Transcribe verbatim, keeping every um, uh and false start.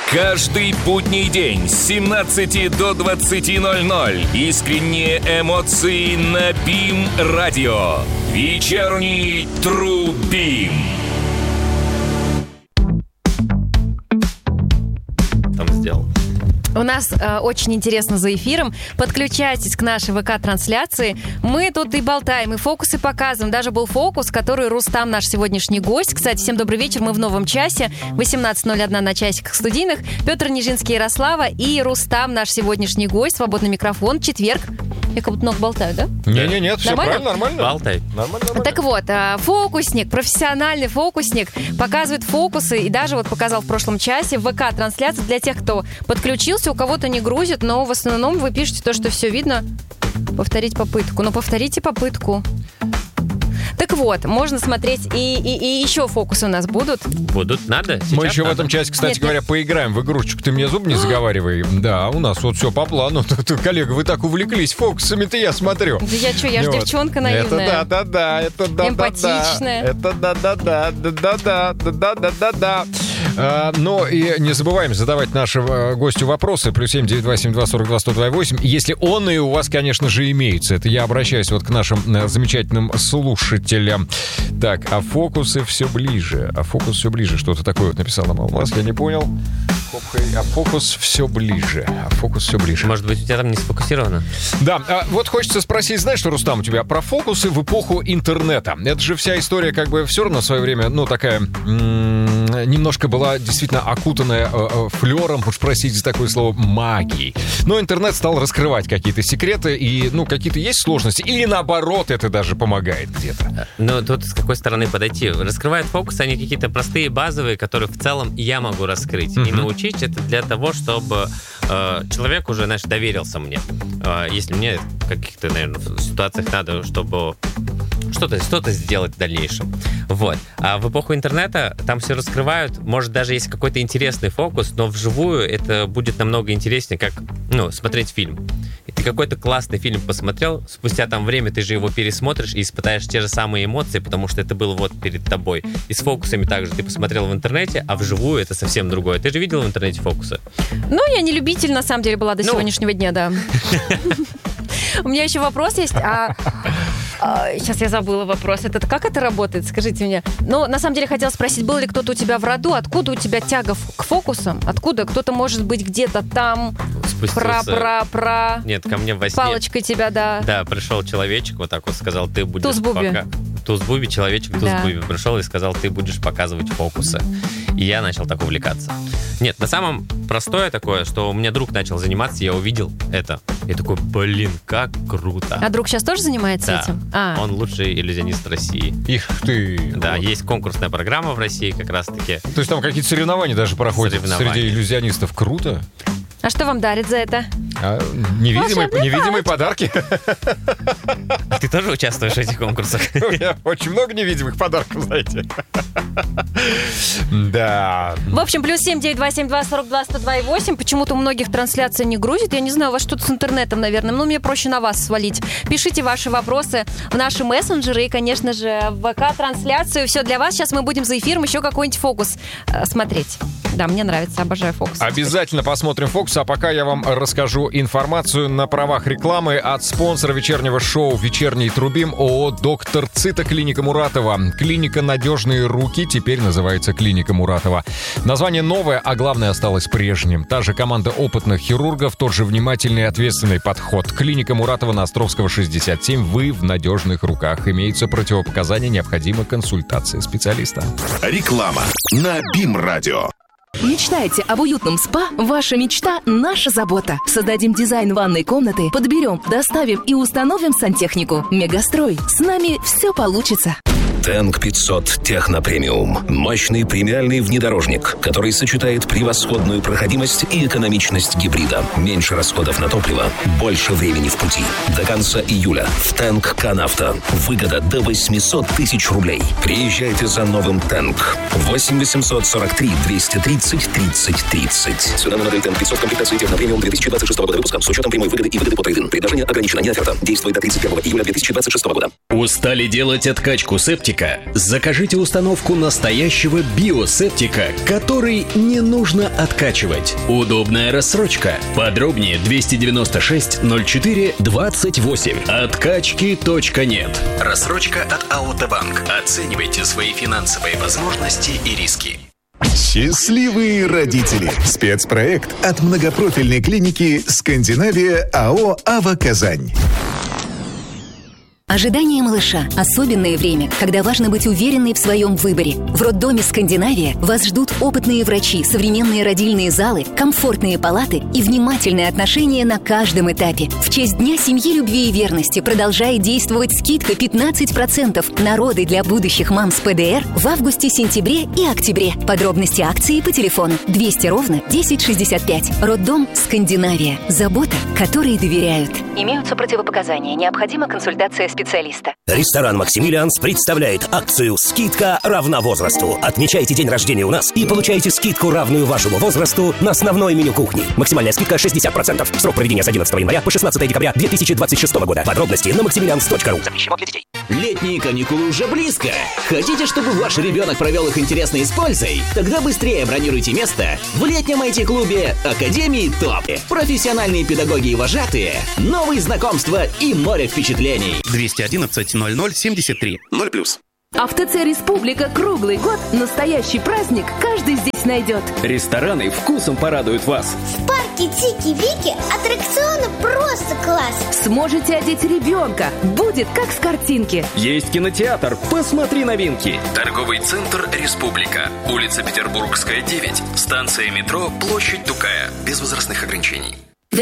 Каждый будний день с семнадцати до двадцати ноль-ноль. Искренние эмоции на БИМ-радио. Вечерний Тру-Бим. Там сделал. У нас э, очень интересно за эфиром. Подключайтесь к нашей ВК-трансляции. Мы тут и болтаем, и фокусы показываем. Даже был фокус, который Рустам, наш сегодняшний гость. Кстати, всем добрый вечер. Мы в новом часе. восемнадцать ноль один на часиках студийных. Петр Нижинский, Ярослава и Рустам, наш сегодняшний гость. Свободный микрофон. Четверг. Я как будто много болтаю, да? Не-не-нет, все правильно, нормально. Болтай. Нормально, нормально. Так вот, фокусник, профессиональный фокусник показывает фокусы и даже вот показал в прошлом часе в ВК-трансляции для тех, кто подключился, у кого-то не грузит, но в основном вы пишете то, что все видно. Повторить попытку. Ну, повторите попытку. Так вот, можно смотреть, и, и, и еще фокусы у нас будут. Будут, надо. Мы еще надо. в этом часе, кстати Нет, говоря, нет. поиграем в игрушечку. Ты мне зуб не заговаривай. Да, у нас вот все по плану. Коллега, вы так увлеклись фокусами-то, я смотрю. Да я что, я же Вот. девчонка наивная. Это да-да-да, это да-да-да. Эмпатичная. Это да-да-да, да-да-да, да-да-да-да. А, ну и не забываем задавать нашему э, гостю вопросы. Плюс семь девять два семь два сорок два сто два восемь. Если он и у вас, конечно же, имеются. Это я обращаюсь вот к нашим э, замечательным слушателям. Так, а фокусы все ближе. А фокус все ближе. Что-то такое вот написал нам Алмаз, я не понял. А фокус все ближе. А фокус все ближе. Может быть, у тебя там не сфокусировано? Да, а вот хочется спросить, знаешь что, Рустам, у тебя про фокусы в эпоху интернета. Это же вся история как бы все равно в свое время, ну, такая м- немножко была действительно окутанная э, э, флером, уж простите за такое слово, магией. Но интернет стал раскрывать какие-то секреты, и, ну, какие-то есть сложности, или наоборот, это даже помогает где-то. Ну, тут с какой стороны подойти? Раскрывают фокусы, они какие-то простые, базовые, которые в целом я могу раскрыть. Mm-hmm. И научить это для того, чтобы э, человек уже, знаешь, доверился мне. Э, если мне в каких-то, наверное, ситуациях надо, чтобы что-то, что-то сделать в дальнейшем. Вот. А в эпоху интернета там все раскрывают. Может, даже есть какой-то интересный фокус, но вживую это будет намного интереснее, как, ну, смотреть фильм. И ты какой-то классный фильм посмотрел, спустя там время ты же его пересмотришь и испытаешь те же самые эмоции, потому что это было вот перед тобой. И с фокусами также ты посмотрел в интернете, а вживую это совсем другое. Ты же видел в интернете фокусы? Ну, я не любитель, на самом деле, была до Ну. сегодняшнего дня, да. У меня еще вопрос есть. А, а, сейчас я забыла вопрос. Это как это работает? Скажите мне. Ну, на самом деле, хотела спросить, был ли кто-то у тебя в роду? Откуда у тебя тяга в- к фокусам? Откуда? Кто-то, может быть, где-то там Спустился... пра-пра-пра. Нет, ко мне во сне... Палочкой тебя, да. Да, пришел человечек, вот так вот сказал, ты будешь... Туз-буби. пока- Туз-буби, человечек Да. Туз-буби пришел и сказал, ты будешь показывать фокусы. И я начал так увлекаться. Нет, на самом простое такое, что у меня друг начал заниматься, я увидел это. Я такой, блин, как круто. А друг сейчас тоже занимается Да. этим? А. Он лучший иллюзионист России. Их ты. Да, Вот. есть конкурсная программа в России как раз-таки. То есть там какие-то соревнования даже проходят Соревнования. среди иллюзионистов. Круто. А что вам дарит за это? А, невидимые, Волшебные невидимые подарки. Ты тоже участвуешь в этих конкурсах? У меня очень много невидимых подарков, знаете. Да. В общем, плюс семь девять два семь два сорок два сто два восемь. Почему-то у многих трансляция не грузит. Я не знаю, у вас что-то с интернетом, наверное. Ну, мне проще на вас свалить. Пишите ваши вопросы в наши мессенджеры и, конечно же, в ВК-трансляцию. Все для вас. Сейчас мы будем за эфиром еще какой-нибудь фокус э, смотреть. Да, мне нравится, обожаю фокус. Обязательно посмотрим фокус, а пока я вам расскажу информацию на правах рекламы от спонсора вечернего шоу «Вечерний Тру-Бим» ООО «Доктор Цита», клиника Муратова. Клиника «Надежные руки» теперь называется клиника Муратова. Название новое, а главное осталось прежним. Та же команда опытных хирургов, тот же внимательный и ответственный подход. Клиника Муратова на Островского, шестьдесят семь. Вы в надежных руках. Имеются противопоказания, необходима консультация специалиста. Реклама на БИМ-радио. Мечтаете об уютном спа? Ваша мечта – наша забота. Создадим дизайн ванной комнаты, подберем, доставим и установим сантехнику. Мегастрой. С нами все получится. Тэнк пятьсот Техно Премиум. Мощный премиальный внедорожник, который сочетает превосходную проходимость и экономичность гибрида. Меньше расходов на топливо, больше времени в пути. До конца июля в Тэнк Канавто. Выгода до восемьсот тысяч рублей. Приезжайте за новым Тэнк. восемь восемьсот сорок три двести тридцать тридцать тридцать. Цена на модель Тэнк пятьсот комплектации Техно Премиум две тысячи двадцать шестого года выпуска с учетом прямой выгоды и выгоды по трейд-ин. Предложение ограничено, не оферта. Действует до тридцать первого июля две тысячи двадцать шестого года. Устали делать откачку септика? Закажите установку настоящего биосептика, который не нужно откачивать. Удобная рассрочка. Подробнее двести девяносто шесть ноль четыре двадцать восемь. Откачки точка нет. Рассрочка от Аутобанк. Оценивайте свои финансовые возможности и риски. Счастливые родители. Спецпроект от многопрофильной клиники «Скандинавия» АО «Ава Казань». Ожидание малыша – особенное время, когда важно быть уверенной в своем выборе. В роддоме «Скандинавия» вас ждут опытные врачи, современные родильные залы, комфортные палаты и внимательное отношение на каждом этапе. В честь Дня семьи, любви и верности продолжает действовать скидка пятнадцать процентов на роды для будущих мам с ПДР в августе, сентябре и октябре. Подробности акции по телефону двести ровно десять шестьдесят пять. Роддом «Скандинавия». Забота, которой доверяют. Имеются противопоказания. Необходима консультация специалиста. специалиста. Ресторан «Максимилианс» представляет акцию «Скидка равна возрасту». Отмечайте день рождения у нас и получайте скидку, равную вашему возрасту, на основное меню кухни. Максимальная скидка шестьдесят процентов. Срок проведения с одиннадцатого января по шестнадцатое декабря две тысячи двадцать шестого года. Подробности на максимилианс точка ру. Запрещено для детей. Летние каникулы уже близко. Хотите, чтобы ваш ребенок провел их интересно и с пользой? Тогда быстрее бронируйте место в летнем ай ти-клубе Академии ТОП. Профессиональные педагоги и вожатые, новые знакомства и море впечатлений. двести одиннадцать ноль ноль семьдесят три ноль плюс. А в ТЦ «Республика» круглый год настоящий праздник каждый здесь найдет. Рестораны вкусом порадуют вас. В парке Тики-Вики аттракционы просто класс. Сможете одеть ребенка. Будет как с картинки. Есть кинотеатр. Посмотри новинки. Торговый центр «Республика». Улица Петербургская, девять. Станция метро «Площадь Тукая». Без возрастных ограничений.